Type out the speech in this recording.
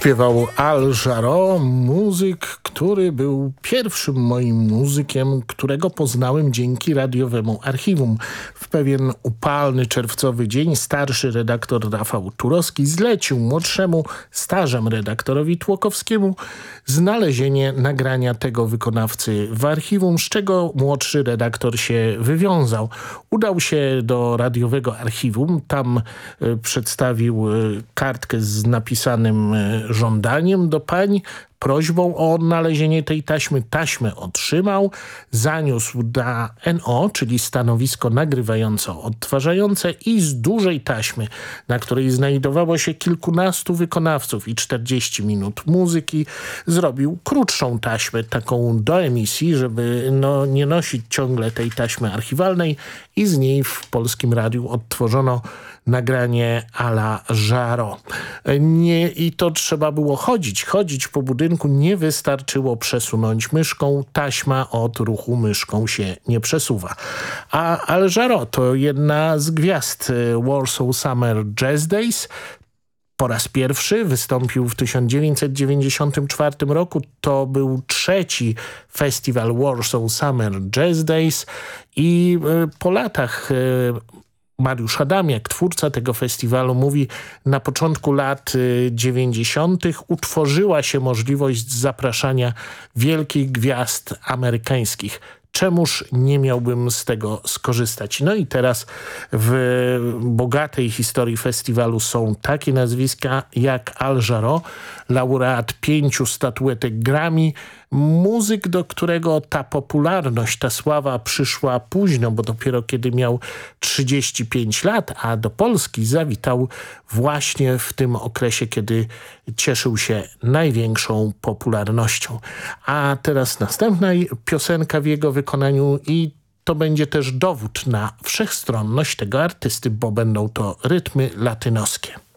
Śpiewał Al Jarreau, muzyk, który był pierwszym moim muzykiem, którego poznałem dzięki radiowemu archiwum. W pewien upalny czerwcowy dzień starszy redaktor Rafał Turowski zlecił młodszemu stażem redaktorowi Tłokowskiemu znalezienie nagrania tego wykonawcy w archiwum, z czego młodszy redaktor się wywiązał. Udał się do radiowego archiwum, tam przedstawił kartkę z napisanym żądaniem do pań, prośbą o odnalezienie tej taśmy. Taśmę otrzymał, zaniósł na NO, czyli stanowisko nagrywająco-odtwarzające, i z dużej taśmy, na której znajdowało się kilkunastu wykonawców i 40 minut muzyki, zrobił krótszą taśmę, taką do emisji, żeby nie nosić ciągle tej taśmy archiwalnej, i z niej w Polskim Radiu odtworzono nagranie Ala Jarreau. I to trzeba było chodzić po budynku, nie wystarczyło przesunąć myszką, taśma od ruchu myszką się nie przesuwa. A Al Jarreau to jedna z gwiazd Warsaw Summer Jazz Days. Po raz pierwszy wystąpił w 1994 roku. To był trzeci festiwal Warsaw Summer Jazz Days i po latach Mariusz Adamiak, twórca tego festiwalu, mówi: na początku lat 90. utworzyła się możliwość zapraszania wielkich gwiazd amerykańskich. Czemuż nie miałbym z tego skorzystać? No i teraz w bogatej historii festiwalu są takie nazwiska jak Al Jarreau, laureat 5 statuetek Grammy, muzyk, do którego ta popularność, ta sława przyszła późno, bo dopiero kiedy miał 35 lat, a do Polski zawitał właśnie w tym okresie, kiedy cieszył się największą popularnością. A teraz następna piosenka w jego wykonaniu, i to będzie też dowód na wszechstronność tego artysty, bo będą to rytmy latynoskie.